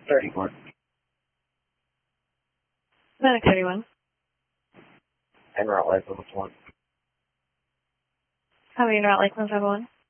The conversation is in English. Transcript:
31. Medic 31. En route license 1. How many route license 1?